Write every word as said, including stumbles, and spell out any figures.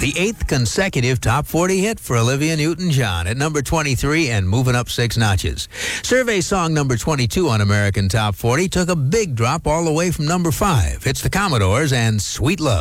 the eighth consecutive top forty hit for Olivia Newton-John at number twenty-three and moving up six notches. Survey song number twenty-two on American Top forty took a big drop all the way from number five. It's the Commodores and Sweet Love.